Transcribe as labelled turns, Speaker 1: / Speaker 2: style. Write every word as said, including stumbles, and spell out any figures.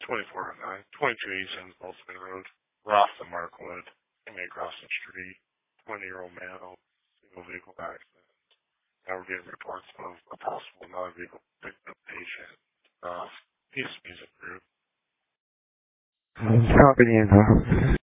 Speaker 1: twenty-four oh nine, twenty-two eighty-seven Baltimore Road, Ross and Markwood, inmate crossing the street, twenty-year-old male, single vehicle accident. Now we're getting reports of a possible non-vehicle picked up patient. Uh, peace music group.
Speaker 2: I'm sorry, you know.